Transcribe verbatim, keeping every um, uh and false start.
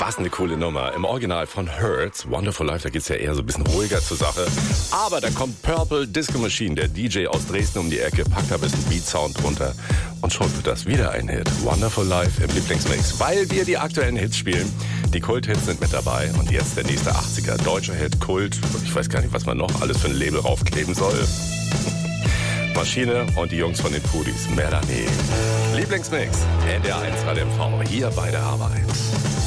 Was eine coole Nummer. Im Original von Hurts, Wonderful Life, da geht's ja eher so ein bisschen ruhiger zur Sache. Aber da kommt Purple Disco Machine, der D J aus Dresden, um die Ecke, packt da ein bisschen Beat-Sound drunter. Und schon wird das wieder ein Hit. Wonderful Life im Lieblingsmix, weil wir die aktuellen Hits spielen. Die Kult-Hits sind mit dabei. Und jetzt der nächste achtziger. Deutscher Hit, Kult. Ich weiß gar nicht, was man noch alles für ein Label raufkleben soll. Maschine und die Jungs von den Pudis. Melanie. Lieblingsmix. N D R eins Radio M V. Hier bei der Arbeit.